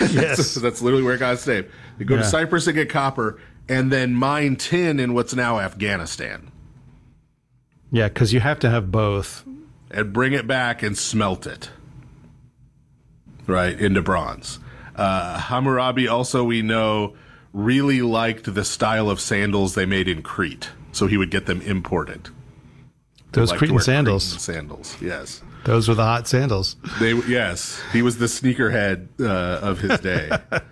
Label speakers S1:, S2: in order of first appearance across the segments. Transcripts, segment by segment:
S1: Yes.
S2: That's literally where it got its name. They go to Cyprus and get copper, and then mine tin in what's now Afghanistan.
S1: Yeah, because you have to have both.
S2: And bring it back and smelt it, right, into bronze. Hammurabi also, we know, really liked the style of sandals they made in Crete, so he would get them imported.
S1: Those Cretan sandals.
S2: Cretan sandals, yes.
S1: Those were the hot sandals.
S2: Yes, he was the sneakerhead of his day.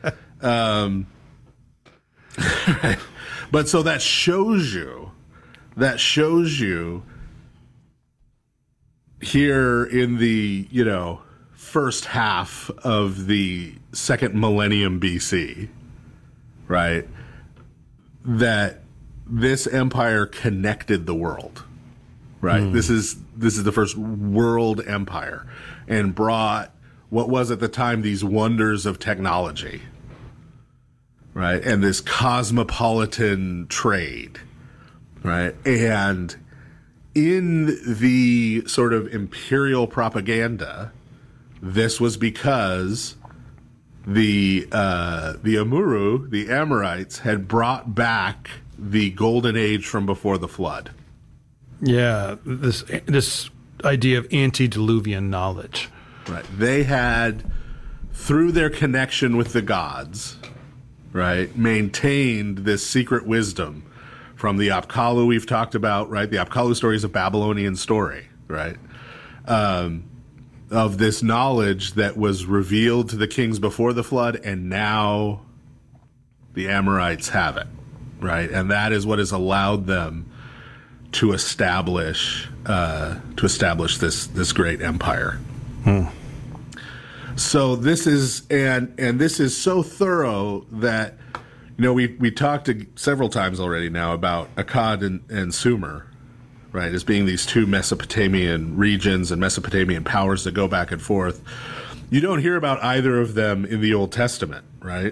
S2: Right. But so that shows you here in the, first half of the second millennium BC, right, that this empire connected the world, right? This is the first world empire, and brought what was at the time these wonders of technology, right, and this cosmopolitan trade, right, and in the sort of imperial propaganda, this was because the Amuru, the Amorites, had brought back the golden age from before the flood.
S1: Yeah, this idea of antediluvian knowledge.
S2: Right. They had, through their connection with the gods, right, maintained this secret wisdom from the Apkallu we've talked about, right? The Apkallu story is a Babylonian story, right? Of this knowledge that was revealed to the kings before the flood, and now the Amorites have it, right? And that is what has allowed them to establish this great empire. So this is and this is so thorough that we talked several times already now about Akkad and Sumer, right, as being these two Mesopotamian regions and Mesopotamian powers that go back and forth. You don't hear about either of them in the Old Testament, right?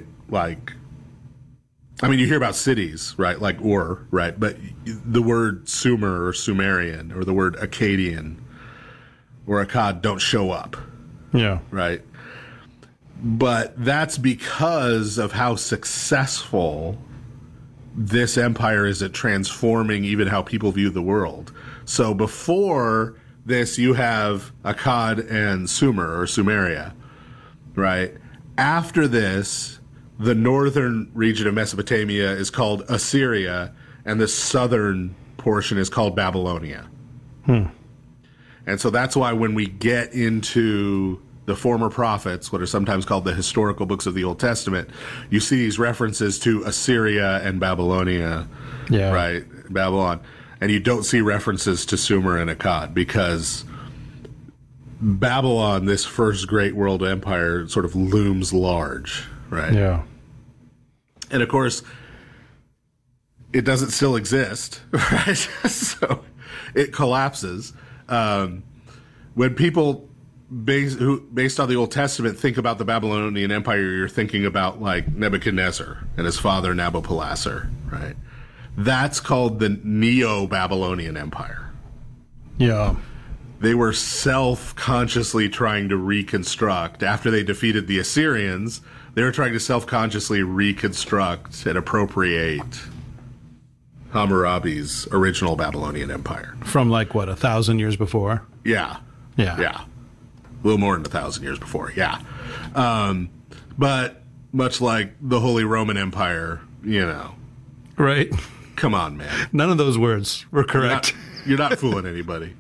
S2: You hear about cities, right, like Ur, right? But the word Sumer or Sumerian or the word Akkadian or Akkad don't show up.
S1: Yeah.
S2: Right? But that's because of how successful this empire is at transforming even how people view the world. So before this, you have Akkad and Sumer or Sumeria, right? After this, the northern region of Mesopotamia is called Assyria, and the southern portion is called Babylonia. And so that's why when we get into the former prophets, what are sometimes called the historical books of the Old Testament, you see these references to Assyria and Babylonia, right? Babylon. And you don't see references to Sumer and Akkad, because Babylon, this first great world empire, sort of looms large, right?
S1: Yeah.
S2: And of course, it doesn't still exist, right? So it collapses. When people based on the Old Testament think about the Babylonian Empire, you're thinking about like Nebuchadnezzar and his father Nabopolassar, right? That's called the Neo-Babylonian Empire.
S1: Yeah.
S2: They were self-consciously trying to reconstruct. After they defeated the Assyrians, they were trying to self-consciously reconstruct and appropriate Hammurabi's original Babylonian Empire.
S1: From 1,000 years before?
S2: Yeah.
S1: Yeah.
S2: Yeah. A little more than 1,000 years before, yeah. But much like the Holy Roman Empire,
S1: Right.
S2: Come on, man.
S1: None of those words were correct.
S2: You're not fooling anybody.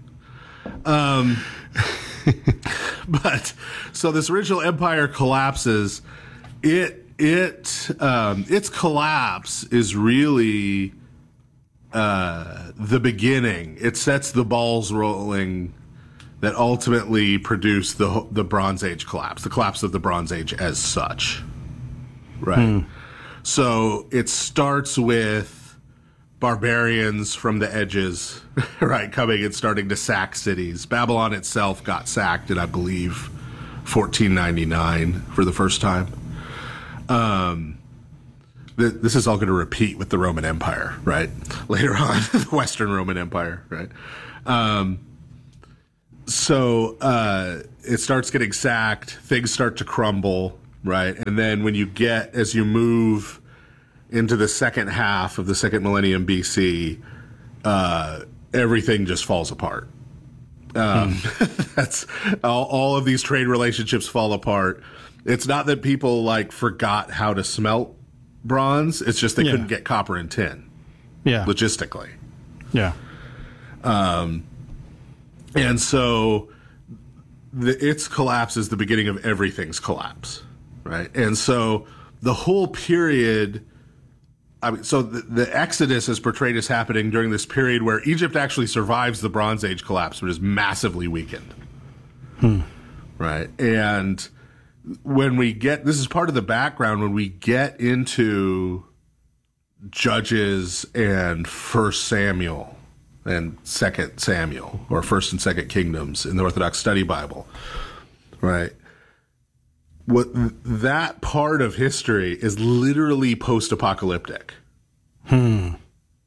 S2: But so this original empire collapses. Its collapse is really the beginning. It sets the balls rolling that ultimately produced the Bronze Age collapse, the collapse of the Bronze Age as such, right? So it starts with barbarians from the edges, right, coming and starting to sack cities. Babylon itself got sacked in, I believe, 1499 for the first time. This is all going to repeat with the Roman Empire, right? Later on, the Western Roman Empire, right? So it starts getting sacked. Things start to crumble, right? And then as you move into the second half of the second millennium BC, everything just falls apart. That's all of these trade relationships fall apart. It's not that people like forgot how to smelt bronze. It's just they couldn't get copper and tin.
S1: Yeah.
S2: Logistically.
S1: Yeah.
S2: And so its collapse is the beginning of everything's collapse, right? And so the whole period, I mean, so the Exodus is portrayed as happening during this period where Egypt actually survives the Bronze Age collapse, but is massively weakened. Right? And this is part of the background when we get into Judges and 1 Samuel and 2 Samuel, or 1st and 2nd Kingdoms in the Orthodox Study Bible, right? That part of history is literally post-apocalyptic.
S1: Huh.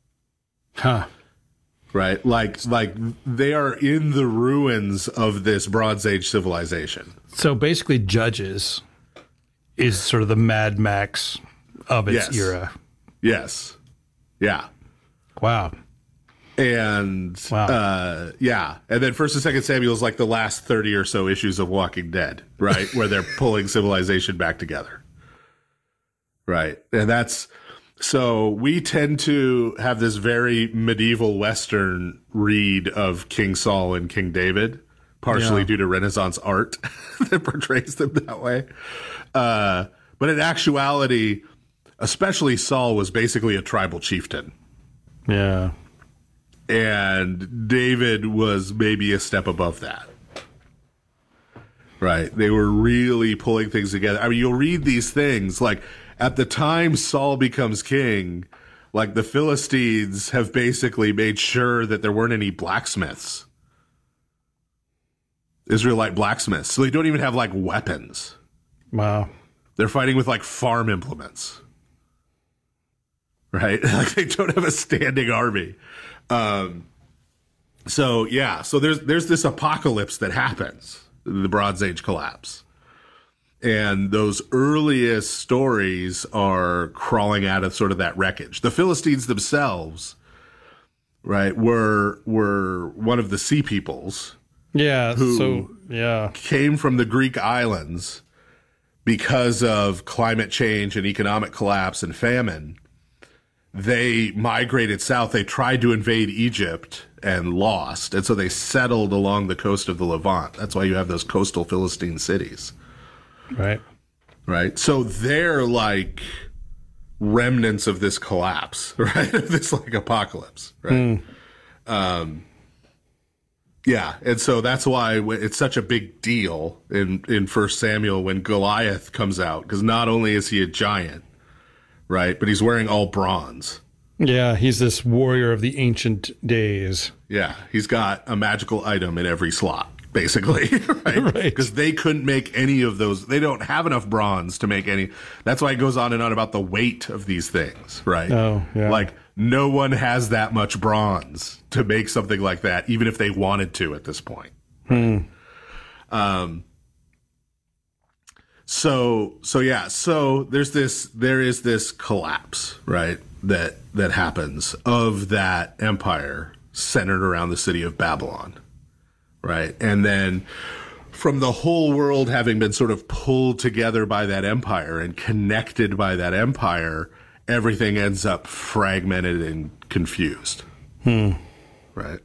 S2: Right? Like they are in the ruins of this Bronze Age civilization.
S1: So basically, Judges is sort of the Mad Max of its era.
S2: Yes. Yeah.
S1: Wow.
S2: And and then 1st and 2nd Samuel is like the last 30 or so issues of Walking Dead, right? Where they're pulling civilization back together. Right. And so we tend to have this very medieval Western read of King Saul and King David, partially due to Renaissance art that portrays them that way. But in actuality, especially Saul was basically a tribal chieftain.
S1: Yeah.
S2: And David was maybe a step above that. Right. They were really pulling things together. I mean, you'll read these things like at the time Saul becomes king, like the Philistines have basically made sure that there weren't any blacksmiths, Israelite blacksmiths. So they don't even have like weapons.
S1: Wow. They're
S2: fighting with like farm implements. Right. Like they don't have a standing army. So there's this apocalypse that happens, the Bronze Age collapse. And those earliest stories are crawling out of sort of that wreckage. The Philistines themselves, right, were one of the sea peoples.
S1: Yeah.
S2: Who came from the Greek islands because of climate change and economic collapse and famine. They migrated south. They tried to invade Egypt and lost. And so they settled along the coast of the Levant. That's why you have those coastal Philistine cities.
S1: Right.
S2: Right. So they're like remnants of this collapse, right? This like apocalypse, right? Yeah. And so that's why it's such a big deal in 1 Samuel when Goliath comes out, because not only is he a giant, right, but he's wearing all bronze.
S1: Yeah, he's this warrior of the ancient days.
S2: Yeah, he's got a magical item in every slot, basically, right? Because they couldn't make any of those. They don't have enough bronze to make any. That's why it goes on and on about the weight of these things, right?
S1: Oh, yeah.
S2: Like, no one has that much bronze to make something like that, even if they wanted to at this point. So there is this collapse, right, that happens of that empire centered around the city of Babylon, right? And then from the whole world having been sort of pulled together by that empire and connected by that empire, everything ends up fragmented and confused. Right?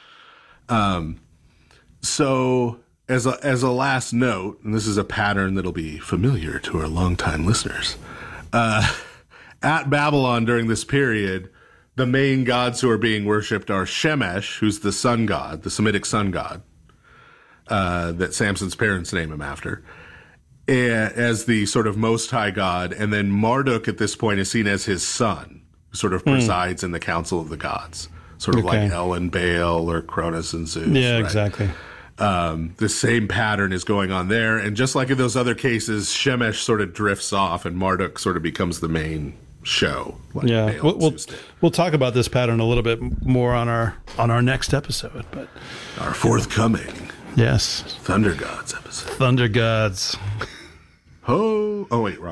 S2: So as a last note, and this is a pattern that'll be familiar to our longtime listeners, at Babylon during this period, the main gods who are being worshipped are Shemesh, who's the sun god, the Semitic sun god, that Samson's parents name him after, as the sort of most high god, and then Marduk at this point is seen as his son, who sort of presides in the council of the gods, sort of like El and Baal or Cronus and Zeus.
S1: Yeah,
S2: right?
S1: exactly.
S2: The same pattern is going on there. And just like in those other cases, Shemesh sort of drifts off and Marduk sort of becomes the main show. Like
S1: yeah, we'll talk about this pattern a little bit more on our next episode. But
S2: our forthcoming
S1: Thunder
S2: Gods episode.
S1: Thunder Gods.
S2: Ho! Oh wait, wrong.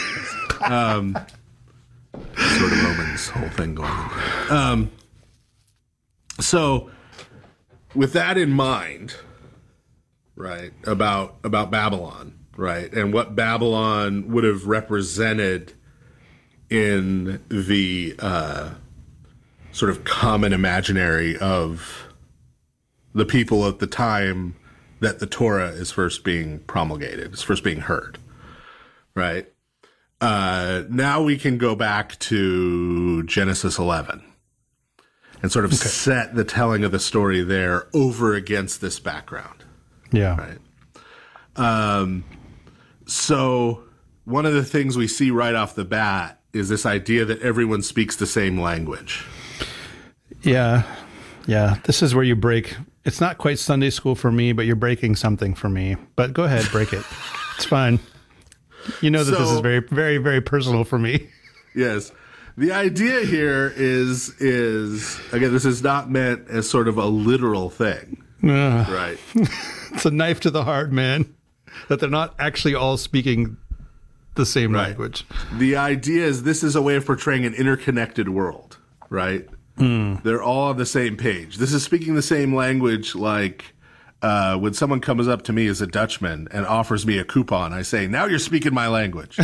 S2: Sort of Romans whole thing going on. So, with that in mind, right, about Babylon, right, and what Babylon would have represented in the sort of common imaginary of the people at the time that the Torah is first being promulgated, is first being heard, right? Now we can go back to Genesis 11 and sort of set the telling of the story there over against this background.
S1: Yeah.
S2: Right. So one of the things we see right off the bat is this idea that everyone speaks the same language.
S1: Yeah. Yeah. This is where you break. It's not quite Sunday school for me, but you're breaking something for me. But go ahead, break it. It's fine. You know that this is very, very, very personal for me.
S2: Yes. The idea here is again, this is not meant as sort of a literal thing. Right.
S1: It's a knife to the heart, man, that they're not actually all speaking the same language.
S2: The idea is this is a way of portraying an interconnected world, right? They're all on the same page. This is speaking the same language like when someone comes up to me as a Dutchman and offers me a coupon, I say, now you're speaking my language.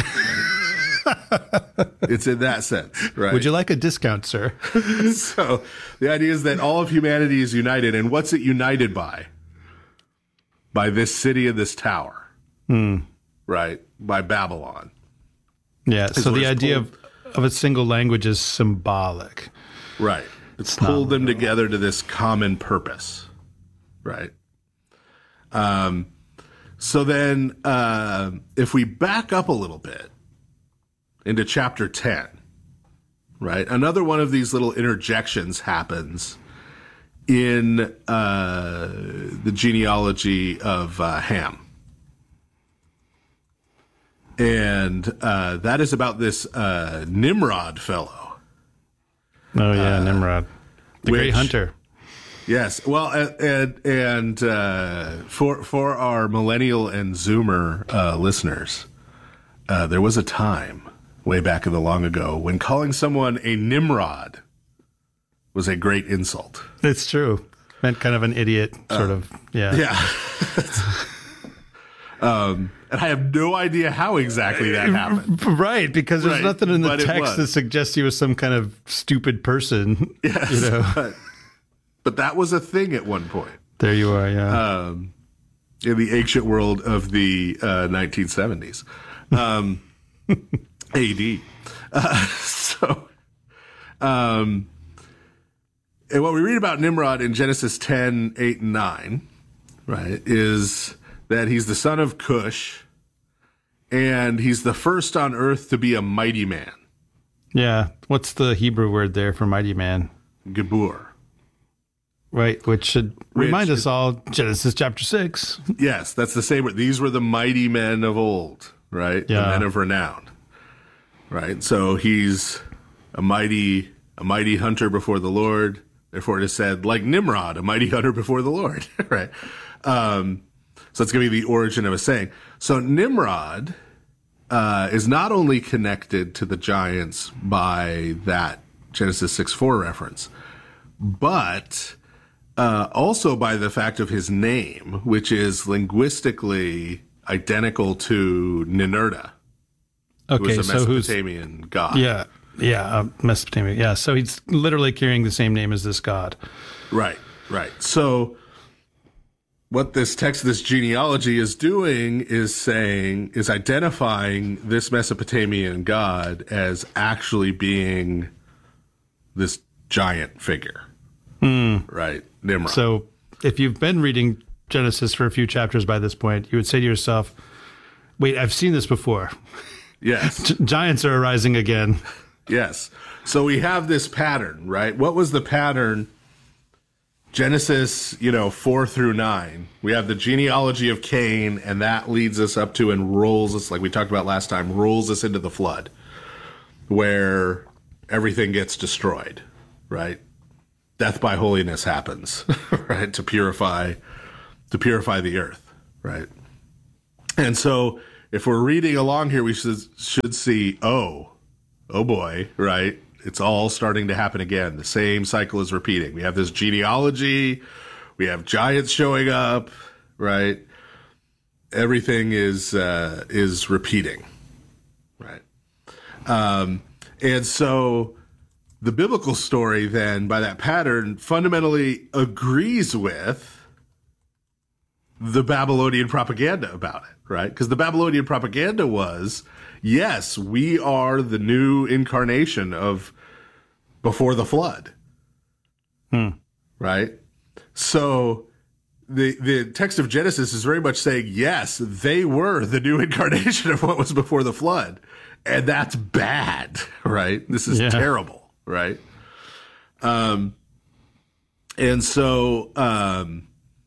S2: It's in that sense, right?
S1: Would you like a discount, sir?
S2: So the idea is that all of humanity is united. And what's it united by? By this city and this tower, right? By Babylon.
S1: Yeah, so the idea of a single language is symbolic.
S2: Right. It's pulled them together to this common purpose, right? So then if we back up a little bit into chapter 10, right, another one of these little interjections happens in the genealogy of Ham. And that is about this Nimrod fellow.
S1: Oh, yeah, Nimrod. The great hunter.
S2: Yes. Well, and for our millennial and Zoomer listeners, there was a time way back in the long ago when calling someone a Nimrod was a great insult.
S1: It's true. Meant kind of an idiot, sort of. Yeah.
S2: Yeah. And I have no idea how exactly that happened.
S1: Right, because there's nothing in the text that suggests he was some kind of stupid person.
S2: Yes,
S1: you know?
S2: But that was a thing at one point.
S1: There you are, yeah.
S2: In the ancient world of the 1970s. AD. And what we read about Nimrod in Genesis 10, 8, and 9, right, is that he's the son of Cush, and he's the first on earth to be a mighty man.
S1: Yeah. What's the Hebrew word there for mighty man?
S2: Gebur.
S1: Right, which should remind us all, Genesis chapter 6.
S2: Yes, that's the same word. These were the mighty men of old, right?
S1: Yeah.
S2: The men of renown. Right? So he's a mighty hunter before the Lord. Therefore it is said, like Nimrod, a mighty hunter before the Lord. Right? So it's going to be the origin of a saying. So Nimrod is not only connected to the giants by that Genesis 6:4 reference, but also by the fact of his name, which is linguistically identical to Ninurta, who is a Mesopotamian god.
S1: Yeah, Mesopotamia. Yeah, so he's literally carrying the same name as this god.
S2: Right. So what this text, this genealogy is doing is identifying this Mesopotamian god as actually being this giant figure. Right, Nimrod.
S1: So if you've been reading Genesis for a few chapters by this point, you would say to yourself, wait, I've seen this before.
S2: Yes.
S1: Giants are arising again.
S2: Yes. So we have this pattern, right? What was the pattern? Genesis, 4 through 9. We have the genealogy of Cain, and that leads us up to and rolls us, like we talked about last time, rolls us into the flood, where everything gets destroyed, right? Death by holiness happens, right? To purify the earth, right? And so if we're reading along here, we should see, oh boy, right? It's all starting to happen again. The same cycle is repeating. We have this genealogy. We have giants showing up, right? Everything is repeating, right? And so the biblical story then, by that pattern, fundamentally agrees with the Babylonian propaganda about it, right? Because the Babylonian propaganda was, yes, we are the new incarnation of before the flood, right? So the text of Genesis is very much saying, yes, they were the new incarnation of what was before the flood. And that's bad, right? This is terrible, right? And so then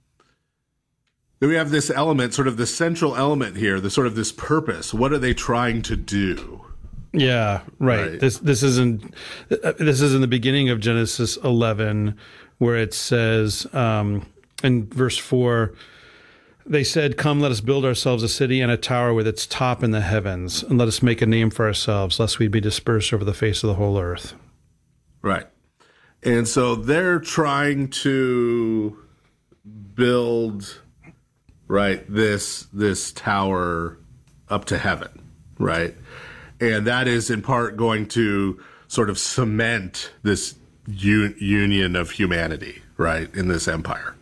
S2: we have this element, sort of the central element here, the sort of this purpose. What are they trying to do?
S1: Yeah, right. This is in the beginning of Genesis 11, where it says in verse 4, they said, "Come, let us build ourselves a city and a tower with its top in the heavens, and let us make a name for ourselves, lest we be dispersed over the face of the whole earth."
S2: Right. And so they're trying to build, right, this tower up to heaven, right? And that is in part going to sort of cement this union of humanity, right, in this empire.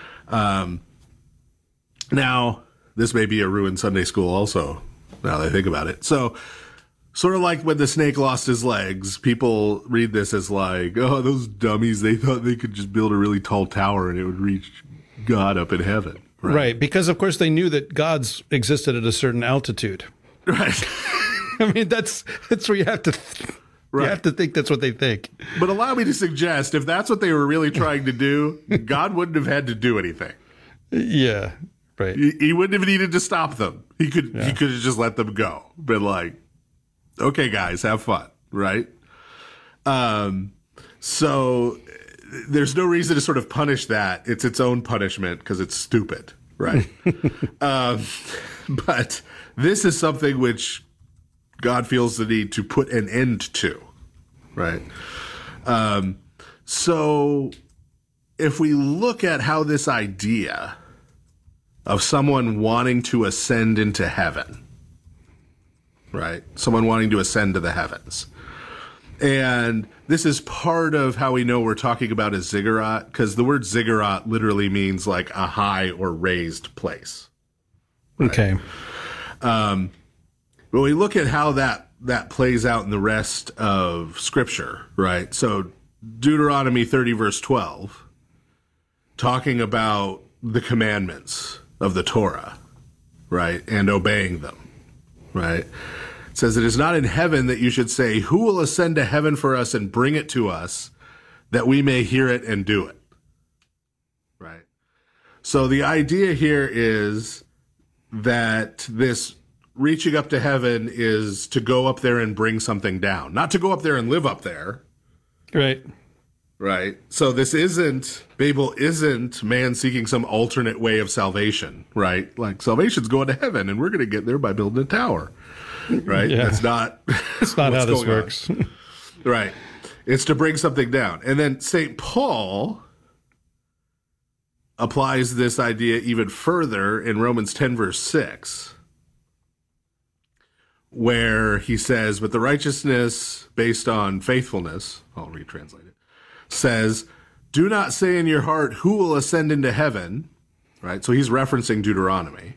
S2: Now, this may be a ruined Sunday school also, now that I think about it. So, sort of like when the snake lost his legs, people read this as like, oh, those dummies, they thought they could just build a really tall tower and it would reach God up in heaven.
S1: Right, because of course they knew that gods existed at a certain altitude.
S2: Right.
S1: I mean, that's where you have to... You have to think that's what they think.
S2: But allow me to suggest, if that's what they were really trying to do, God wouldn't have had to do anything.
S1: Yeah, right.
S2: He wouldn't have needed to stop them. He could have just let them go. Been like, okay, guys, have fun, right? So there's no reason to sort of punish that. It's its own punishment because it's stupid, right? But this is something which God feels the need to put an end to, right? So if we look at how this idea of someone wanting to ascend into heaven, right? Someone wanting to ascend to the heavens. And this is part of how we know we're talking about a ziggurat, because the word ziggurat literally means like a high or raised place. Right?
S1: Okay.
S2: When we look at how that plays out in the rest of Scripture, right? So Deuteronomy 30, verse 12, talking about the commandments of the Torah, right? And obeying them, right? It says, "It is not in heaven that you should say, 'Who will ascend to heaven for us and bring it to us, that we may hear it and do it?'" Right? So the idea here is that this reaching up to heaven is to go up there and bring something down, not to go up there and live up there.
S1: Right.
S2: Right. So Babel isn't man seeking some alternate way of salvation, right? Like salvation's going to heaven and we're going to get there by building a tower, right?
S1: Yeah.
S2: That's not
S1: how this works.
S2: Right. It's to bring something down. And then St. Paul applies this idea even further in Romans 10, verse 6. Where he says, "But the righteousness based on faithfulness," I'll retranslate it, says, "Do not say in your heart, 'Who will ascend into heaven?'" Right? So he's referencing Deuteronomy.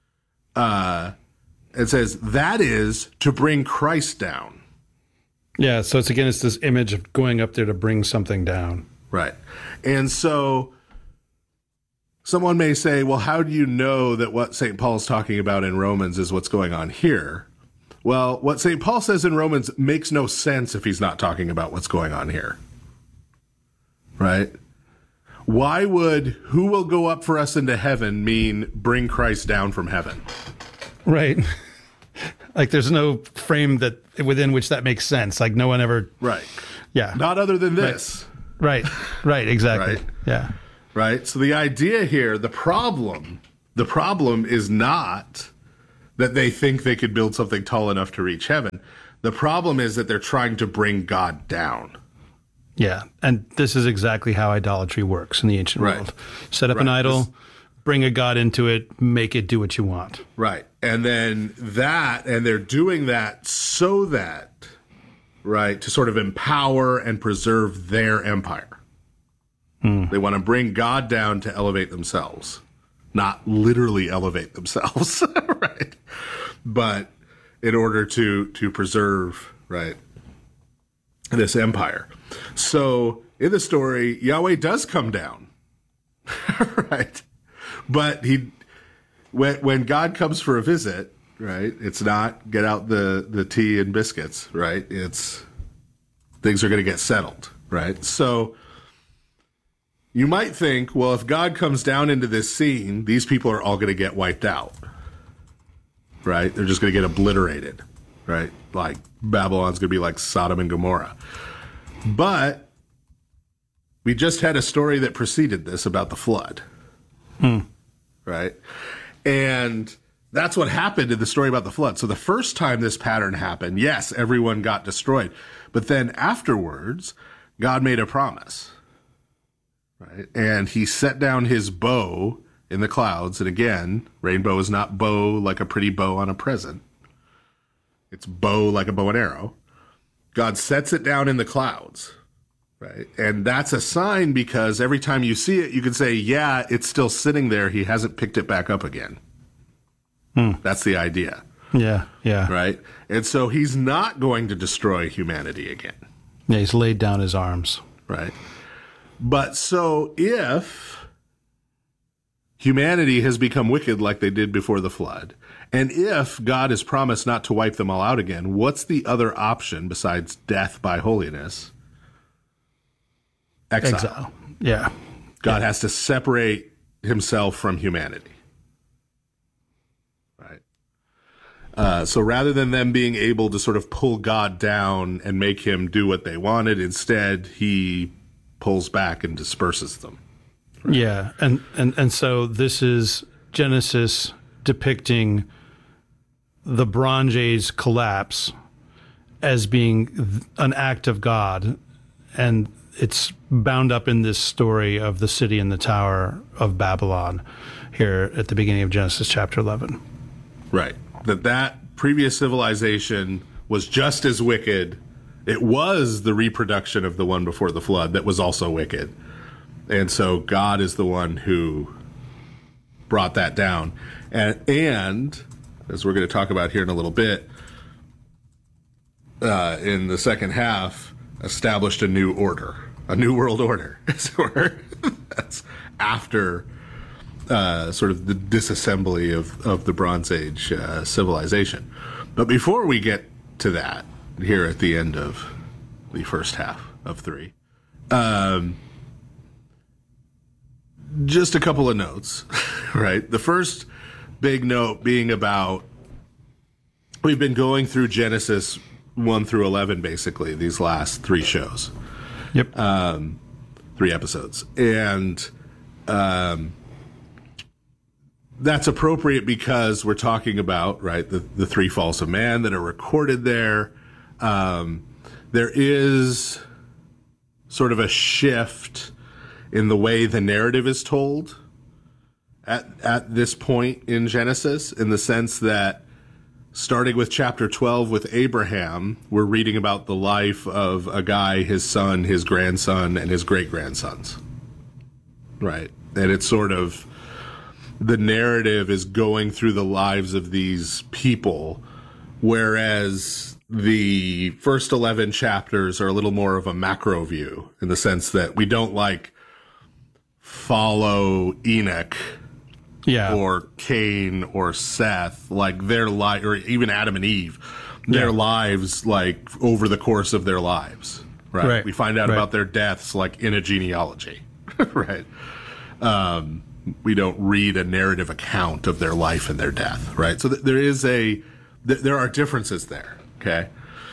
S2: It says, "That is to bring Christ down."
S1: Yeah, so it's this image of going up there to bring something down.
S2: Right. And so someone may say, well, how do you know that what St. Paul's talking about in Romans is what's going on here? Well, what St. Paul says in Romans makes no sense if he's not talking about what's going on here. Right? Why would "who will go up for us into heaven" mean bring Christ down from heaven?
S1: Right. Like there's no frame within which that makes sense. Like no one ever.
S2: Right.
S1: Yeah.
S2: Not other than this.
S1: Right. Exactly.
S2: Right.
S1: Yeah.
S2: Right. So the idea here, the problem is not that they think they could build something tall enough to reach heaven. The problem is that they're trying to bring God down.
S1: Yeah, and this is exactly how idolatry works in the ancient world. Set up an idol, bring a god into it, make it do what you want.
S2: Right. And then and they're doing that so that, right, to sort of empower and preserve their empire. They want to bring God down to elevate themselves, not literally elevate themselves, right? But in order to preserve, right, this empire. So in the story, Yahweh does come down, right? But when God comes for a visit, right, it's not get out the tea and biscuits, right? It's things are going to get settled, right? So you might think, well, if God comes down into this scene, these people are all going to get wiped out, right? They're just going to get obliterated, right? Like Babylon's going to be like Sodom and Gomorrah. But we just had a story that preceded this about the flood, right? And that's what happened in the story about the flood. So the first time this pattern happened, yes, everyone got destroyed. But then afterwards, God made a promise. Right? And he set down his bow in the clouds. And again, rainbow is not bow like a pretty bow on a present. It's bow like a bow and arrow. God sets it down in the clouds. Right? And that's a sign because every time you see it, you can say, yeah, it's still sitting there. He hasn't picked it back up again. That's the idea.
S1: Yeah, yeah.
S2: Right? And so he's not going to destroy humanity again.
S1: Yeah, he's laid down his arms.
S2: Right? But so if humanity has become wicked like they did before the flood, and if God has promised not to wipe them all out again, what's the other option besides death by holiness? Exile.
S1: Yeah.
S2: God has to separate himself from humanity. Right? So rather than them being able to sort of pull God down and make him do what they wanted, instead he pulls back and disperses them.
S1: Right? Yeah, and so this is Genesis depicting the Bronze Age collapse as being an act of God, and it's bound up in this story of the city and the tower of Babylon here at the beginning of Genesis chapter 11.
S2: Right. That previous civilization was just as wicked. It was the reproduction of the one before the flood that was also wicked. And so God is the one who brought that down. And as we're going to talk about here in a little bit, in the second half, established a new order, a new world order. That's after sort of the disassembly of the Bronze Age civilization. But before we get to that, here at the end of the first half of 3, just a couple of notes, right? The first big note being about, we've been going through Genesis 1 through 11, basically, these last 3 shows.
S1: Yep.
S2: 3 episodes. And that's appropriate because we're talking about, right, the 3 falls of man that are recorded there. There is sort of a shift in the way the narrative is told at this point in Genesis, in the sense that starting with chapter 12 with Abraham, we're reading about the life of a guy, his son, his grandson, and his great-grandsons. Right? And it's sort of, the narrative is going through the lives of these people, whereas the first 11 chapters are a little more of a macro view, in the sense that we don't follow Enoch or Cain or Seth, like their life, or even Adam and Eve, their lives, like over the course of their lives, right? We find out about their deaths like in a genealogy, right? We don't read a narrative account of their life and their death, right? So there are differences there, okay?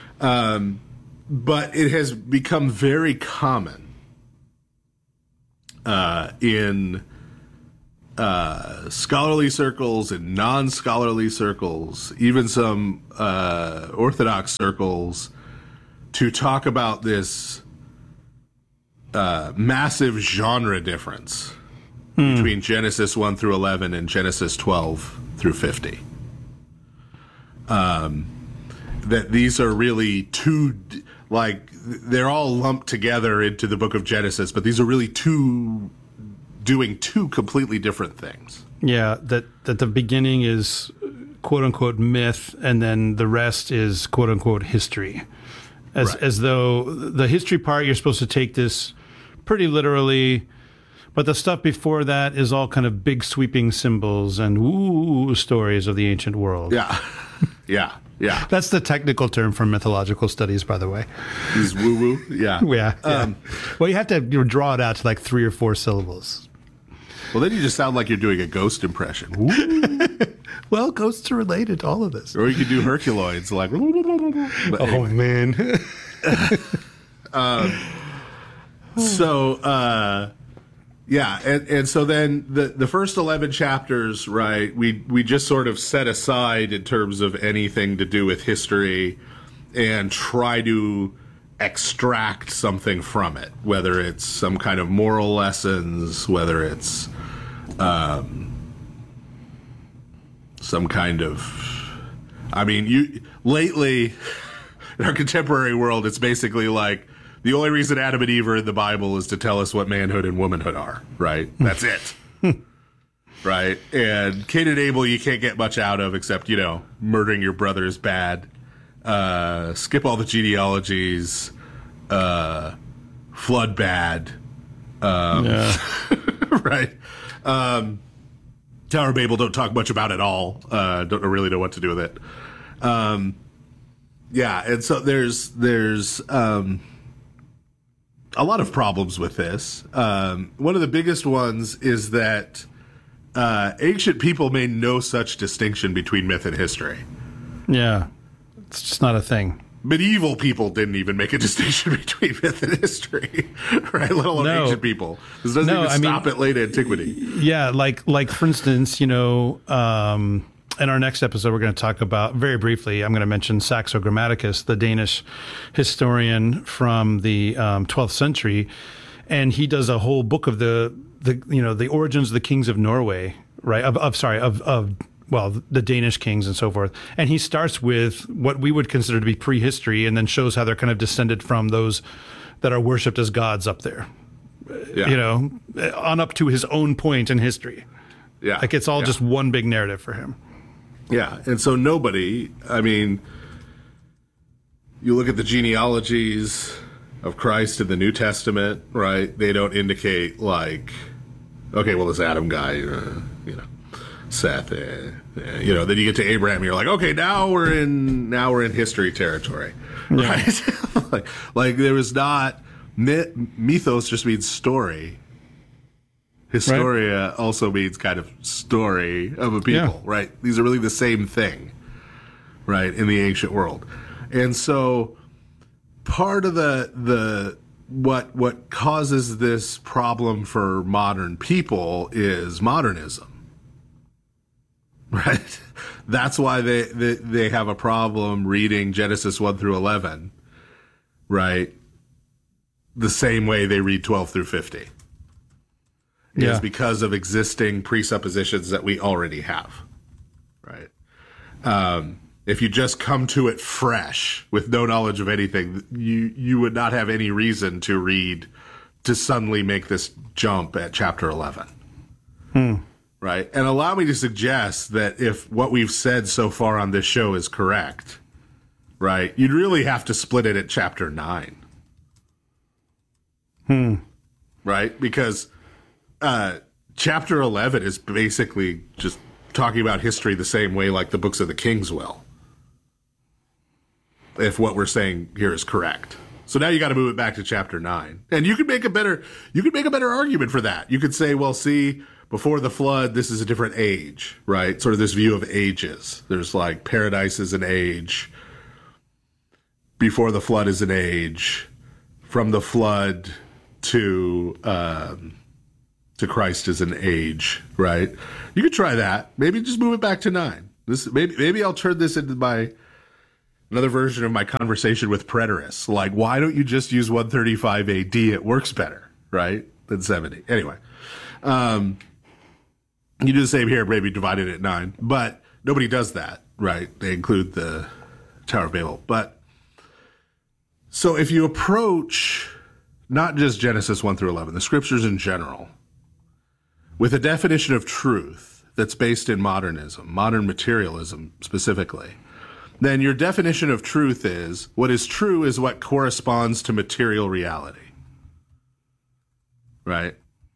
S2: But it has become very common in scholarly circles and non-scholarly circles, even some Orthodox circles, to talk about this massive genre difference between Genesis 1 through 11 and Genesis 12 through 50. That these are really two, like, they're all lumped together into the book of Genesis, but these are really doing two completely different things.
S1: Yeah, that the beginning is quote unquote myth, and then the rest is quote unquote history. As though the history part, you're supposed to take this pretty literally, but the stuff before that is all kind of big sweeping symbols and stories of the ancient world.
S2: Yeah. Yeah.
S1: That's the technical term for mythological studies, by the way.
S2: Is woo-woo? Yeah.
S1: Yeah. Well, you have to draw it out to like 3 or 4 syllables.
S2: Well, then you just sound like you're doing a ghost impression.
S1: Well, ghosts are related to all of this.
S2: Or you could do Herculoids, like...
S1: Oh, man.
S2: Yeah, and so then the first 11 chapters, right, we just sort of set aside in terms of anything to do with history and try to extract something from it, whether it's some kind of moral lessons, whether it's some kind of... I mean, lately, in our contemporary world, it's basically like, the only reason Adam and Eve are in the Bible is to tell us what manhood and womanhood are, right? That's it. Right? And Cain and Abel, you can't get much out of except, murdering your brother is bad. Skip all the genealogies. Flood bad. Right? Tower of Babel, don't talk much about it all. Don't really know what to do with it. Yeah, and so there's a lot of problems with this. One of the biggest ones is that ancient people made no such distinction between myth and history.
S1: Yeah, it's just not a thing.
S2: Medieval people didn't even make a distinction between myth and history, right? Let alone ancient people. This doesn't even stop at late antiquity.
S1: Yeah, like for instance, in our next episode, we're going to talk about, very briefly, I'm going to mention Saxo Grammaticus, the Danish historian from the 12th century, and he does a whole book of the origins of the kings of Norway, right? The Danish kings and so forth. And he starts with what we would consider to be prehistory, and then shows how they're kind of descended from those that are worshipped as gods up there, on up to his own point in history.
S2: Yeah,
S1: like it's all just one big narrative for him.
S2: Yeah, and so nobody, I mean, you look at the genealogies of Christ in the New Testament, right? They don't indicate like, okay, well, this Adam guy, Seth, then you get to Abraham, and you're like, okay, now we're in history territory, right? like there was not, mythos just means story. Historia also means kind of story of a people, right? These are really the same thing, right, in the ancient world. And so part of the what causes this problem for modern people is modernism, right? That's why they have a problem reading Genesis 1 through 11, right, the same way they read 12 through 50. Is because of existing presuppositions that we already have, right? If you just come to it fresh with no knowledge of anything, you would not have any reason to suddenly make this jump at chapter 11, right? And allow me to suggest that if what we've said so far on this show is correct, right, you'd really have to split it at chapter 9, right? Because chapter 11 is basically just talking about history the same way like the books of the Kings will, if what we're saying here is correct. So now you got to move it back to chapter 9, and you could make a better argument for that. You could say, well, see, before the flood, this is a different age, right? Sort of this view of ages. There's like paradise is an age, before the flood is an age, from the flood to to Christ as an age, right? You could try that. Maybe just move it back to 9. Maybe I'll turn this into another version of my conversation with preterists. Like, why don't you just use 135 AD? It works better, right, than 70. Anyway, you do the same here, maybe divided at 9. But nobody does that, right? They include the Tower of Babel. But so if you approach not just Genesis 1 through 11, the scriptures in general, with a definition of truth that's based in modernism, modern materialism specifically, then your definition of truth is what is true is what corresponds to material reality. Right?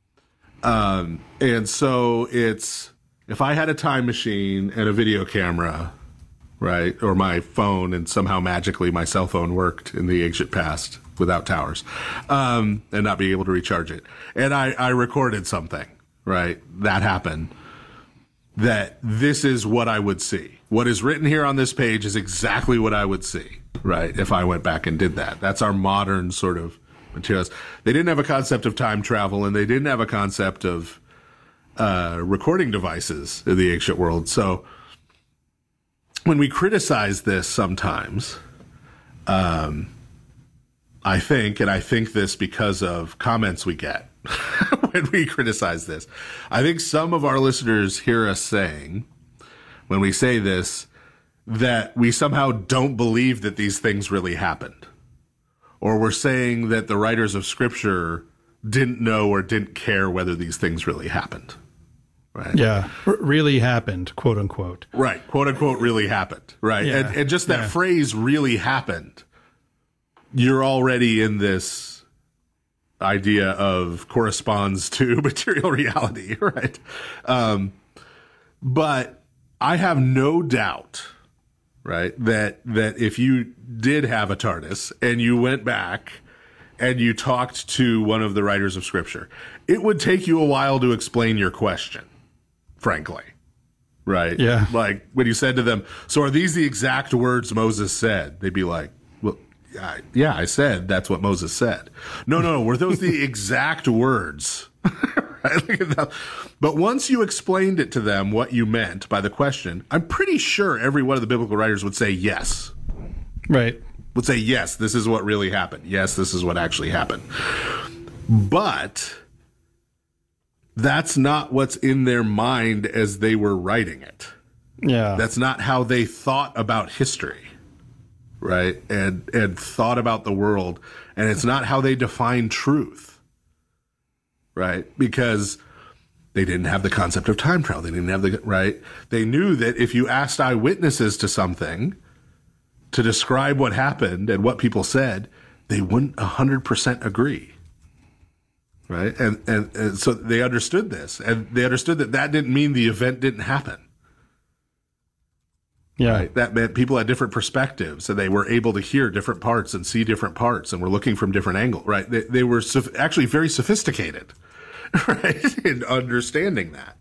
S2: And so it's, if I had a time machine and a video camera, right, or my phone, and somehow magically my cell phone worked in the ancient past without towers, and not being able to recharge it, and I recorded something, right, that happened, that this is what I would see. What is written here on this page is exactly what I would see, right, if I went back and did that. That's our modern sort of materials. They didn't have a concept of time travel, and they didn't have a concept of recording devices in the ancient world. So when we criticize this sometimes, I think this because of comments we get when we criticize this, I think some of our listeners hear us saying, when we say this, that we somehow don't believe that these things really happened. Or we're saying that the writers of Scripture didn't know or didn't care whether these things really happened. Right?
S1: Yeah, really happened, quote unquote.
S2: Right, quote unquote, really happened. Right,
S1: Yeah.
S2: And just that phrase, really happened, you're already in this idea of corresponds to material reality, right? But I have no doubt, right, that if you did have a TARDIS and you went back and you talked to one of the writers of Scripture, it would take you a while to explain your question, frankly. Right?
S1: Yeah.
S2: Like when you said to them, so are these the exact words Moses said? They'd be like, well, yeah, I said that's what Moses said. No, were those the exact words? Right? But once you explained it to them what you meant by the question, I'm pretty sure every one of the biblical writers would say yes.
S1: Right.
S2: Would say, yes, this is what really happened. Yes, this is what actually happened. But that's not what's in their mind as they were writing it.
S1: Yeah.
S2: That's not how they thought about history, right? And thought about the world. And it's not how they define truth, right? Because they didn't have the concept of time travel. They didn't have right? They knew that if you asked eyewitnesses to something to describe what happened and what people said, they wouldn't 100% agree. Right? And so they understood this, and they understood that didn't mean the event didn't happen.
S1: Yeah.
S2: Right? That meant people had different perspectives, and they were able to hear different parts and see different parts, and were looking from different angles. Right? They were actually very sophisticated, right, in understanding that.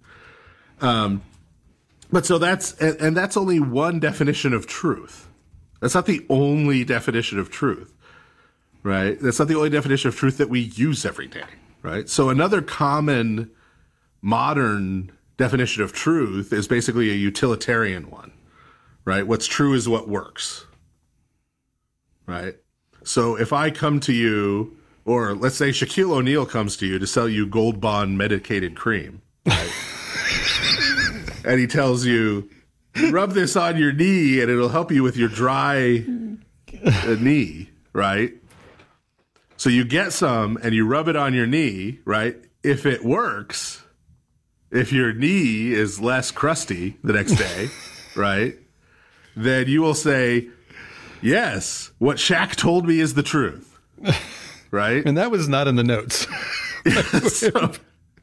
S2: But so that's only one definition of truth. That's not the only definition of truth, right? That's not the only definition of truth that we use every day. Right. So another common modern definition of truth is basically a utilitarian one. Right. What's true is what works. Right. So if I come to you, or let's say Shaquille O'Neal comes to you to sell you Gold Bond medicated cream, right? And he tells you, rub this on your knee and it'll help you with your dry knee. Right. So you get some and you rub it on your knee, right? If it works, if your knee is less crusty the next day, right? Then you will say, yes, what Shaq told me is the truth, right?
S1: And that was not in the notes.
S2: So,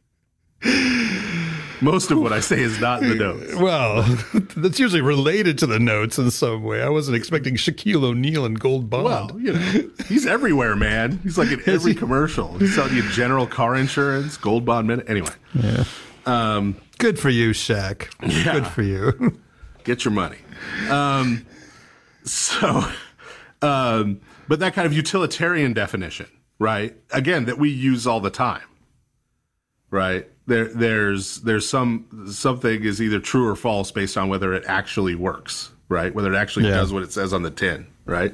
S2: most of what I say is not in the notes.
S1: Well, that's usually related to the notes in some way. I wasn't expecting Shaquille O'Neal and Gold Bond.
S2: Well, you know, he's everywhere, man. He's like in every commercial. He's selling you general car insurance, Gold Bond minute. Anyway.
S1: Yeah. Good for you, Shaq.
S2: Yeah.
S1: Good for you.
S2: Get your money. But that kind of utilitarian definition, right? Again, that we use all the time, right? There's something is either true or false based on whether it actually works, right? Whether it actually does what it says on the tin, right?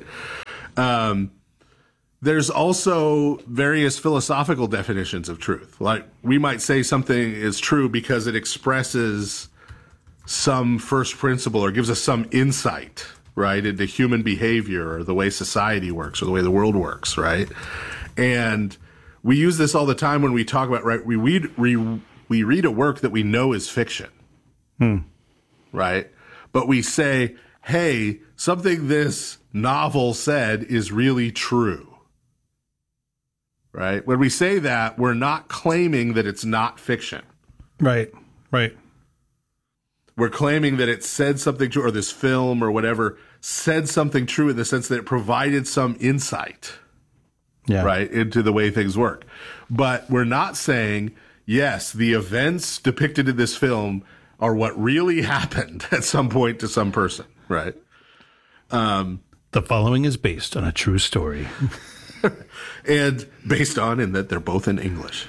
S2: There's also various philosophical definitions of truth. Like we might say something is true because it expresses some first principle or gives us some insight, right, into human behavior or the way society works or the way the world works, right? And we use this all the time when we talk about, right, we read a work that we know is fiction, right? But we say, hey, something this novel said is really true, right? When we say that, we're not claiming that it's not fiction.
S1: Right, right.
S2: We're claiming that it said something true, or this film or whatever said something true in the sense that it provided some insight, right, into the way things work. But we're not saying, yes, the events depicted in this film are what really happened at some point to some person, right?
S1: The following is based on a true story.
S2: And based on, in that they're both in English.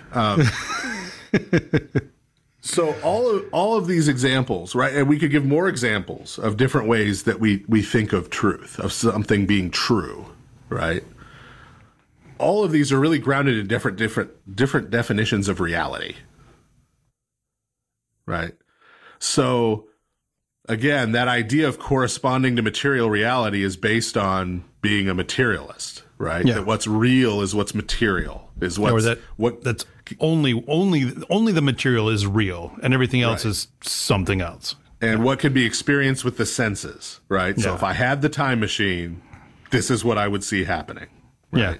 S2: So all of these examples, right? And we could give more examples of different ways that we think of truth, of something being true, right? All of these are really grounded in different definitions of reality, right? So again, that idea of corresponding to material reality is based on being a materialist, right?
S1: Yeah.
S2: That what's real is what's material, is what's
S1: that's only the material is real and everything else is something else.
S2: And what can be experienced with the senses, right? So if I had the time machine, this is what I would see happening, right?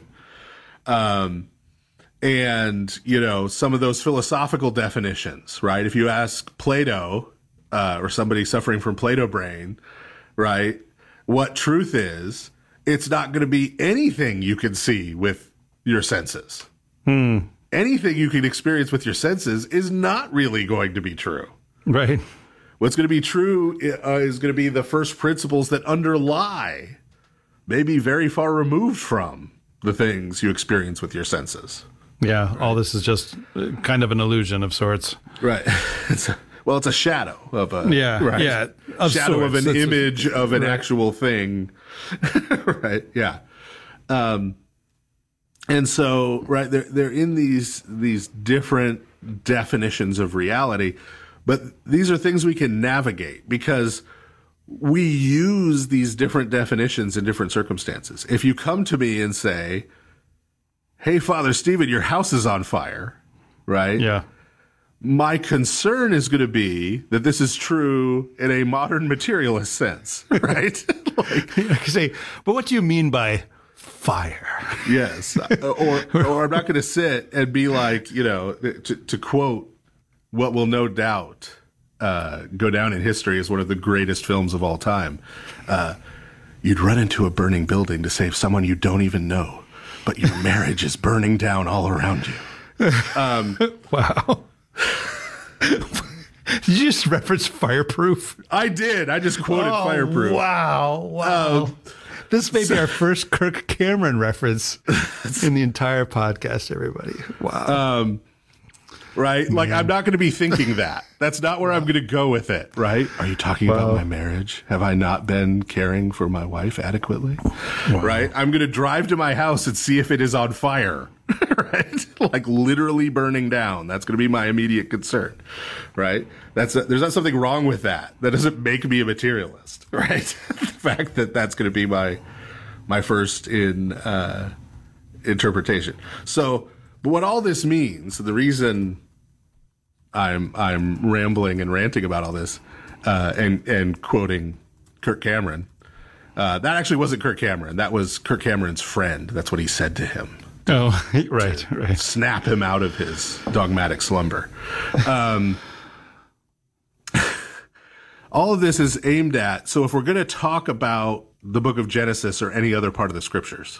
S2: And, you know, some of those philosophical definitions, right? If you ask Plato or somebody suffering from Plato brain, right, what truth is, it's not going to be anything you can see with your senses. Anything you can experience with your senses is not really going to be true.
S1: Right.
S2: What's going to be true is going to be the first principles that underlie, maybe very far removed from the things you experience with your senses.
S1: Yeah, right. All this is just kind of an illusion of sorts.
S2: Right. It's a shadow of a
S1: shadow
S2: of an image of an actual thing. Right. Yeah. And so, right, they're in these different definitions of reality, but these are things we can navigate because we use these different definitions in different circumstances. If you come to me and say, hey, Father Stephen, your house is on fire, right?
S1: Yeah.
S2: My concern is going to be that this is true in a modern materialist sense, right?
S1: But what do you mean by fire?
S2: Yes. or I'm not going to sit and be like, you know, to quote what will no doubt go down in history as one of the greatest films of all time. You'd run into a burning building to save someone you don't even know, but your marriage is burning down all around you.
S1: Wow. Did you just reference Fireproof?
S2: I did. I just quoted Fireproof.
S1: Wow. This may be our first Kirk Cameron reference in the entire podcast, everybody. Wow.
S2: Right? Man. Like, I'm not going to be thinking that. That's not where I'm going to go with it, right? Are you talking about my marriage? Have I not been caring for my wife adequately? Right? I'm going to drive to my house and see if it is on fire, right? Like literally burning down. That's going to be my immediate concern, right? There's not something wrong with that. That doesn't make me a materialist, right? The fact that that's going to be my first interpretation. So, but what all this means, the reason I'm rambling and ranting about all this, and quoting Kirk Cameron, that actually wasn't Kirk Cameron. That was Kirk Cameron's friend. That's what he said to him.
S1: Oh, right.
S2: Snap him out of his dogmatic slumber. All of this is aimed at, so if we're going to talk about the book of Genesis or any other part of the scriptures,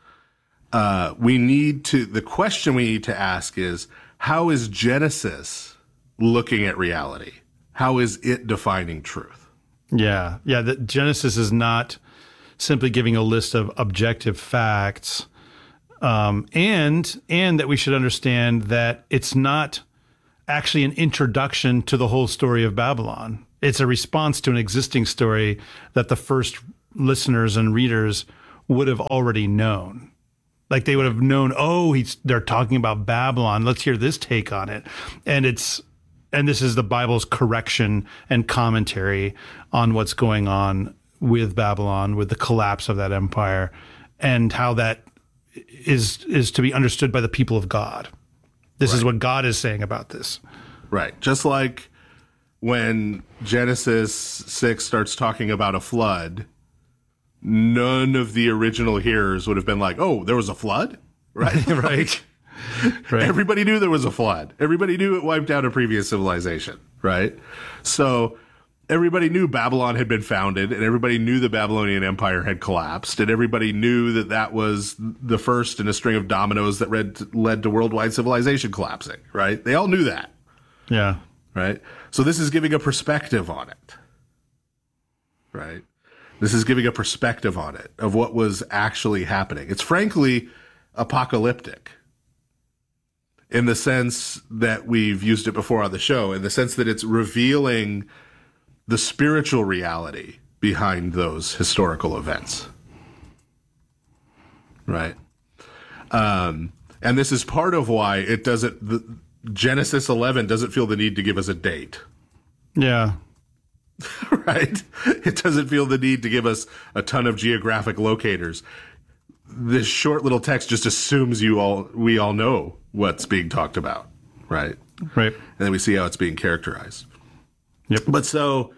S2: the question we need to ask is, how is Genesis looking at reality? How is it defining truth?
S1: Yeah. That Genesis is not simply giving a list of objective facts, and that we should understand that it's not actually an introduction to the whole story of Babylon. It's a response to an existing story that the first listeners and readers would have already known. Like they would have known, they're talking about Babylon. Let's hear this take on it. And this is the Bible's correction and commentary on what's going on with Babylon, with the collapse of that empire, and how that is to be understood by the people of God. This is what God is saying about this.
S2: Right. Just like when Genesis 6 starts talking about a flood, none of the original hearers would have been like, oh, there was a flood? Right?
S1: Right.
S2: Everybody knew there was a flood. Everybody knew it wiped out a previous civilization, right? So everybody knew Babylon had been founded, and everybody knew the Babylonian Empire had collapsed, and everybody knew that that was the first in a string of dominoes that led to worldwide civilization collapsing, right? They all knew that.
S1: Yeah.
S2: Right? So this is giving a perspective on it, right? This is giving a perspective on it of what was actually happening. It's frankly apocalyptic in the sense that we've used it before on the show, in the sense that it's revealing the spiritual reality behind those historical events. Right? And this is part of why it doesn't, Genesis 11 doesn't feel the need to give us a date.
S1: Yeah.
S2: Right? It doesn't feel the need to give us a ton of geographic locators. This short little text just assumes we all know what's being talked about, right?
S1: Right.
S2: And then we see how it's being characterized.
S1: Yep.
S2: But so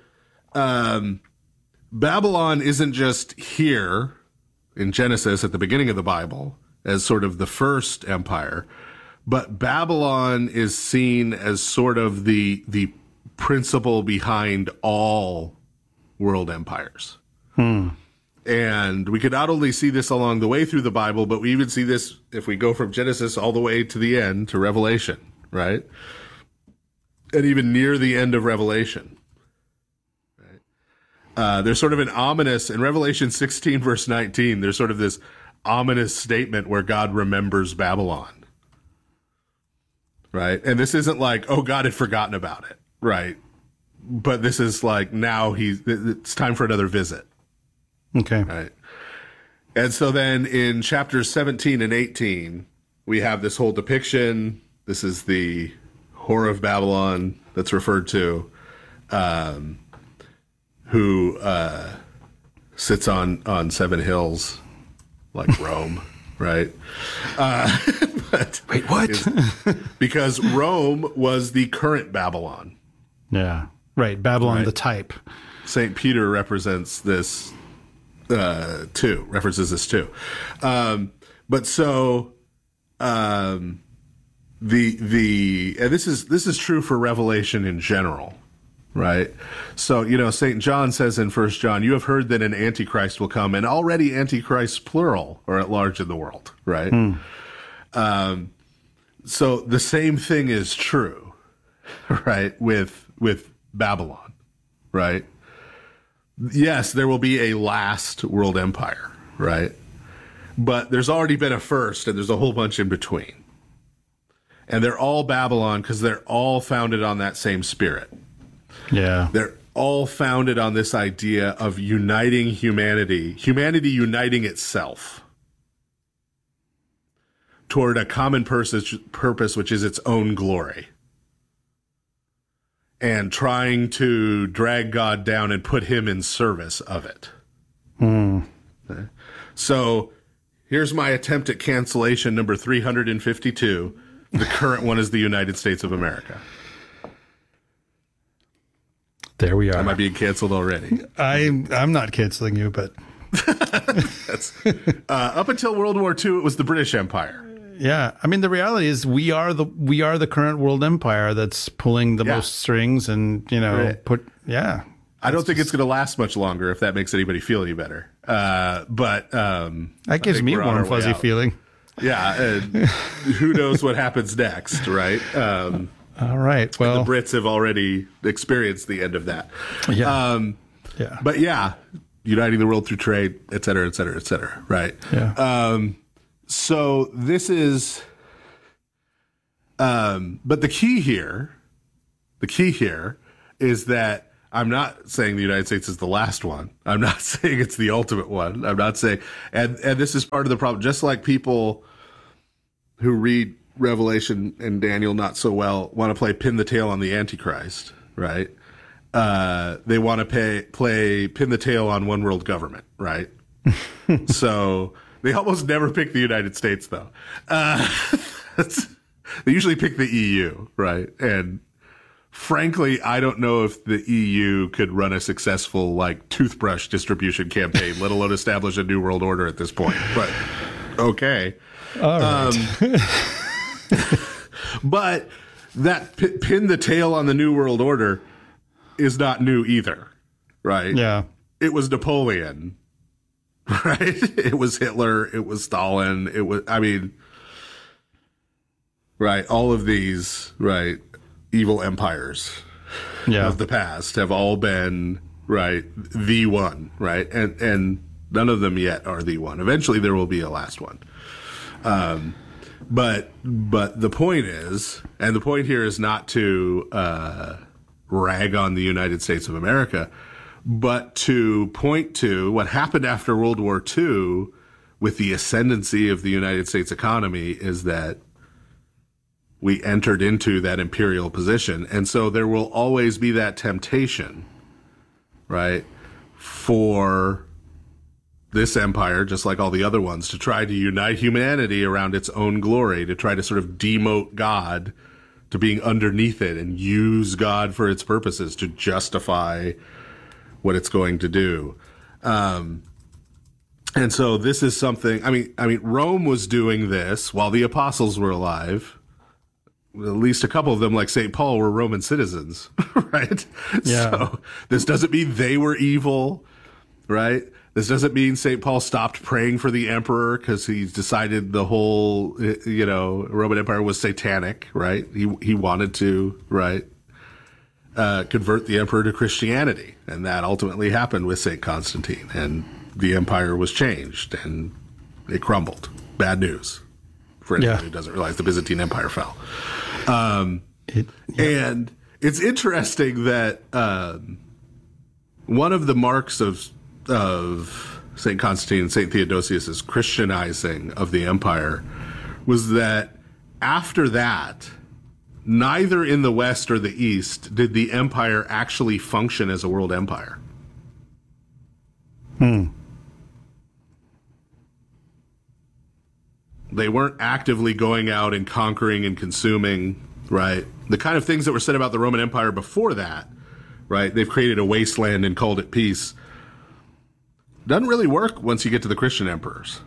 S2: Babylon isn't just here in Genesis at the beginning of the Bible as sort of the first empire, but Babylon is seen as sort of the principle behind all world empires. And we could not only see this along the way through the Bible, but we even see this if we go from Genesis all the way to the end, to Revelation, right? And even near the end of Revelation. Right? There's sort of an ominous, in Revelation 16, verse 19, there's sort of this ominous statement where God remembers Babylon. Right? And this isn't like, oh, God had forgotten about it. Right? But this is like, now it's time for another visit.
S1: Okay.
S2: Right. And so then in chapters 17 and 18, we have this whole depiction. This is the whore of Babylon that's referred to, who sits on seven hills like Rome, right? But
S1: wait, what?
S2: Because Rome was the current Babylon.
S1: Yeah. Right. Babylon, right. The type.
S2: St. Peter represents this too, references this too. But so and this is true for Revelation in general, right? So, St. John says in 1 John, you have heard that an Antichrist will come, and already Antichrists, plural, are at large in the world, right? So the same thing is true, right, with Babylon, right? Yes, there will be a last world empire, right? But there's already been a first, and there's a whole bunch in between. And they're all Babylon because they're all founded on that same spirit.
S1: Yeah.
S2: They're all founded on this idea of uniting humanity uniting itself toward a common purpose, which is its own glory. And trying to drag God down and put him in service of it. Okay. So here's my attempt at cancellation number 352. The current one is the United States of America.
S1: There we are.
S2: Am I being canceled already?
S1: I'm not canceling you, but
S2: that's up until World War II, it was the British Empire.
S1: Yeah, I mean the reality is we are the current world empire that's pulling the most strings, and
S2: right. I don't think
S1: just...
S2: it's going to last much longer, if that makes anybody feel any better. But
S1: that gives me a warm fuzzy feeling.
S2: Yeah, and who knows what happens next, right?
S1: All right. Well,
S2: the Brits have already experienced the end of that.
S1: Yeah.
S2: But yeah, uniting the world through trade, et cetera, et cetera, et cetera. Right.
S1: Yeah.
S2: So this is, but the key here The key here is that I'm not saying the United States is the last one. I'm not saying it's the ultimate one. I'm not saying, and this is part of the problem. Just like people who read Revelation and Daniel not so well want to play pin the tail on the Antichrist, right? They want to play pin the tail on one world government, right? So they almost never pick the United States, though. They usually pick the EU, right? And frankly, I don't know if the EU could run a successful toothbrush distribution campaign, let alone establish a new world order at this point. But okay,
S1: all right.
S2: But that pin the tail on the new world order is not new either, right?
S1: Yeah,
S2: it was Napoleon, right? It was Hitler. It was Stalin. It was, right? All of these, right? Evil empires of the past have all been, right, the one, right? And none of them yet are the one. Eventually there will be a last one. But the point is, and the point here is not to rag on the United States of America, but to point to what happened after World War II with the ascendancy of the United States economy is that we entered into that imperial position. And so there will always be that temptation, right, for this empire, just like all the other ones, to try to unite humanity around its own glory, to try to sort of demote God to being underneath it and use God for its purposes to justify what it's going to do. And so this is something, Rome was doing this while the apostles were alive. At least a couple of them, like St. Paul, were Roman citizens, right?
S1: Yeah.
S2: So this doesn't mean they were evil, right? This doesn't mean St. Paul stopped praying for the emperor because he decided the whole, Roman Empire was satanic, right? He wanted to, right, convert the emperor to Christianity. And that ultimately happened with St. Constantine. And the empire was changed and it crumbled. Bad news for anyone who doesn't realize the Byzantine Empire fell. And it's interesting that one of the marks of St. Constantine and St. Theodosius' Christianizing of the empire was that after that, neither in the West or the East did the empire actually function as a world empire. They weren't actively going out and conquering and consuming, right? The kind of things that were said about the Roman Empire before that, right? They've created a wasteland and called it peace. Doesn't really work once you get to the Christian emperors.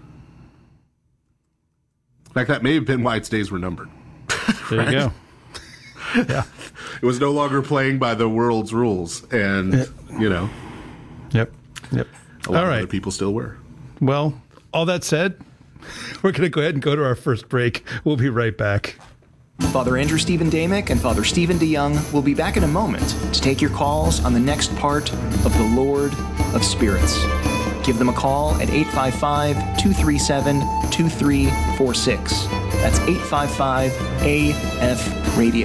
S2: In fact, that may have been why its days were numbered.
S1: There right? You go. Yeah.
S2: It was no longer playing by the world's rules. And,
S1: Yep.
S2: A lot of other people still were.
S1: Well, all that said, we're going to go ahead and go to our first break. We'll be right back.
S3: Father Andrew Stephen Damick and Father Stephen DeYoung will be back in a moment to take your calls on the next part of The Lord of Spirits. Give them a call at 855-237-2346. That's 855-AF-RADIO.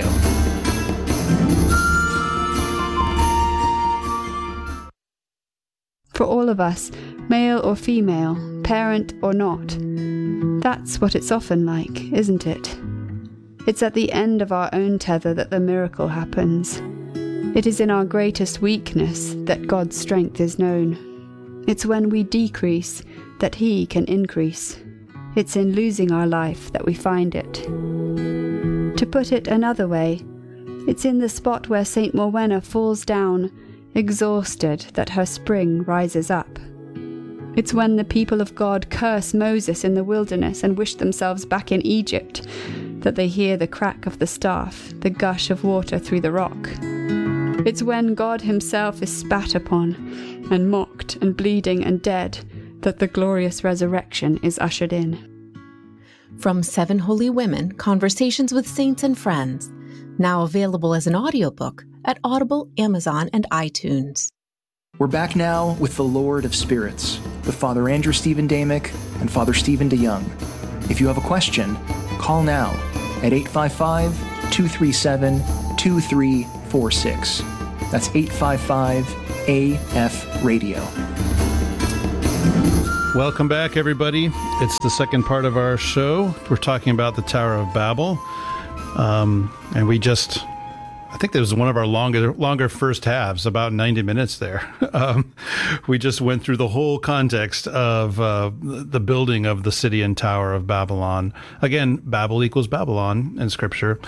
S4: For all of us, male or female, parent or not, that's what it's often like, isn't it? It's at the end of our own tether that the miracle happens. It is in our greatest weakness that God's strength is known. It's when we decrease that He can increase. It's in losing our life that we find it. To put it another way, it's in the spot where St. Morwenna falls down, exhausted, that her spring rises up. It's when the people of God curse Moses in the wilderness and wish themselves back in Egypt that they hear the crack of the staff, the gush of water through the rock. It's when God Himself is spat upon and mocked and bleeding and dead that the glorious resurrection is ushered in.
S5: From 7 Holy Women, Conversations with Saints and Friends, now available as an audiobook at Audible, Amazon, and iTunes.
S3: We're back now with The Lord of Spirits, with Father Andrew Stephen Damick and Father Stephen DeYoung. If you have a question, call now at 855-237-2346. 855-859-9846. That's 855-AF-RADIO.
S1: Welcome back, everybody. It's the second part of our show. We're talking about the Tower of Babel. And we just, I think that was one of our longer first halves, about 90 minutes there. We just went through the whole context of the building of the city and tower of Babylon. Again, Babel equals Babylon in Scripture.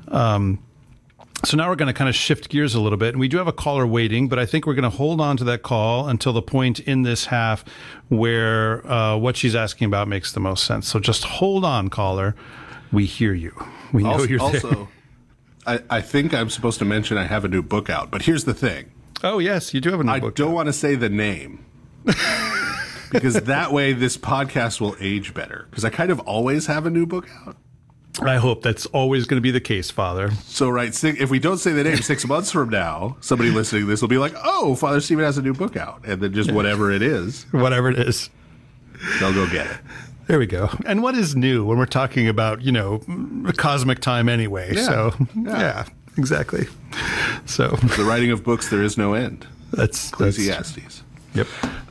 S1: So now we're going to kind of shift gears a little bit, and we do have a caller waiting, but I think we're going to hold on to that call until the point in this half where what she's asking about makes the most sense. So just hold on, caller. We hear you. We know you're there.
S2: Also, I think I'm supposed to mention I have a new book out, but here's the thing.
S1: Oh, yes, you do have a new book.
S2: I don't want to say the name because that way this podcast will age better, because I kind of always have a new book out.
S1: I hope that's always going to be the case, Father.
S2: So, right, if we don't say the name 6 months from now, somebody listening to this will be like, oh, Father Stephen has a new book out. And then just whatever it is.
S1: Whatever it is.
S2: They'll go get it.
S1: There we go. And what is new when we're talking about, cosmic time anyway? Yeah. So, yeah, exactly. So,
S2: the writing of books, there is no end.
S1: That's
S2: Ecclesiastes.
S1: Yep.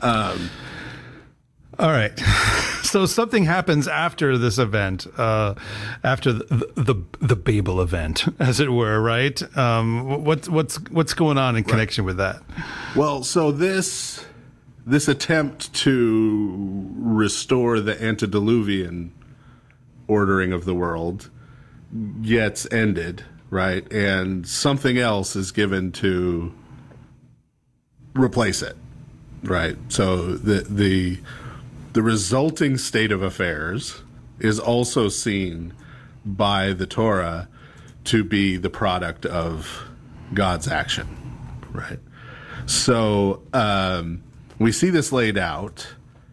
S1: All right. So something happens after this event, after the Babel event, as it were, right? What's going on in connection with that?
S2: Well, so this attempt to restore the antediluvian ordering of the world gets ended, right? And something else is given to replace it, right? So the resulting state of affairs is also seen by the Torah to be the product of God's action, right? So we see this laid out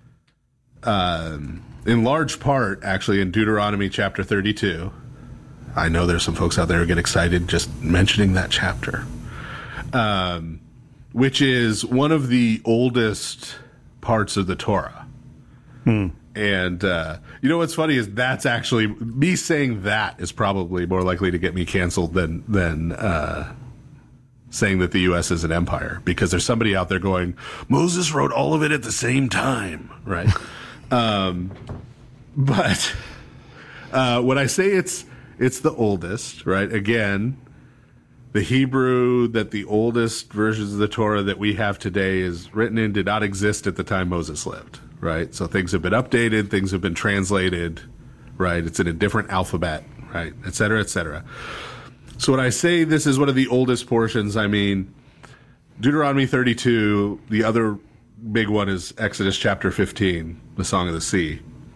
S2: in large part, actually, in Deuteronomy chapter 32. I know there's some folks out there who get excited just mentioning that chapter, which is one of the oldest parts of the Torah. And what's funny is that's actually me saying that is probably more likely to get me canceled than saying that the U.S. is an empire, because there's somebody out there going, Moses wrote all of it at the same time, right? But when I say it's the oldest, right? Again, the Hebrew that the oldest versions of the Torah that we have today is written in did not exist at the time Moses lived. Right, so things have been updated, things have been translated, right? It's in a different alphabet, right, et cetera, et cetera. So when I say this is one of the oldest portions, I mean Deuteronomy 32. The other big one is Exodus chapter 15, the Song of the Sea.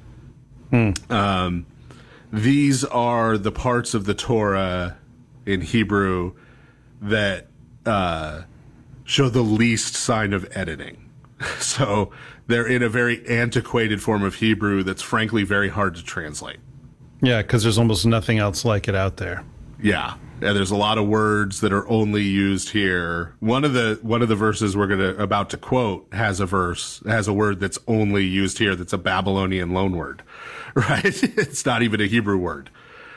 S2: These are the parts of the Torah in Hebrew that show the least sign of editing. So they're in a very antiquated form of Hebrew that's frankly very hard to translate.
S1: Yeah, because there's almost nothing else like it out there.
S2: Yeah, and there's a lot of words that are only used here. One of the verses we're about to quote has a word that's only used here. That's a Babylonian loanword, right? It's not even a Hebrew word.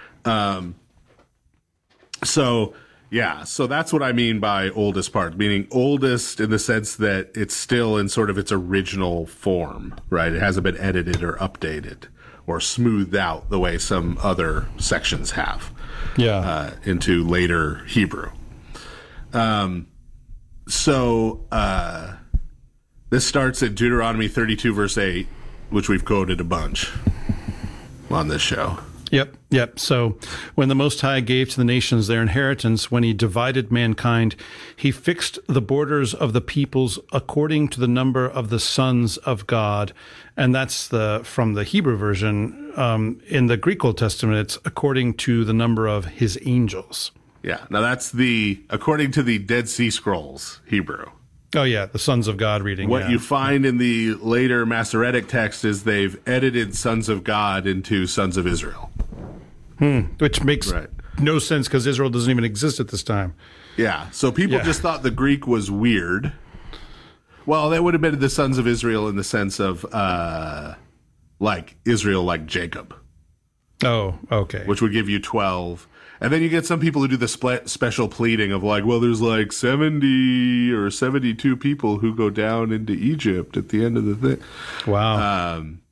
S2: So that's what I mean by oldest part, meaning oldest in the sense that it's still in sort of its original form, right? It hasn't been edited or updated or smoothed out the way some other sections have into later Hebrew. This starts at Deuteronomy 32, verse 8, which we've quoted a bunch on this show.
S1: Yep. So when the Most High gave to the nations their inheritance, when he divided mankind, he fixed the borders of the peoples according to the number of the sons of God. And that's from the Hebrew version. In the Greek Old Testament, it's according to the number of his angels.
S2: Yeah. Now that's according to the Dead Sea Scrolls Hebrew.
S1: Oh, yeah, the sons of God reading.
S2: What you find in the later Masoretic text is they've edited sons of God into sons of Israel.
S1: Which makes no sense because Israel doesn't even exist at this time.
S2: Yeah, so people just thought the Greek was weird. Well, that would have been the sons of Israel in the sense of like Israel, like Jacob,
S1: Oh, okay.
S2: which would give you 12. And then you get some people who do the special pleading of like, well, there's like 70 or 72 people who go down into Egypt at the end of the thing.
S1: Wow.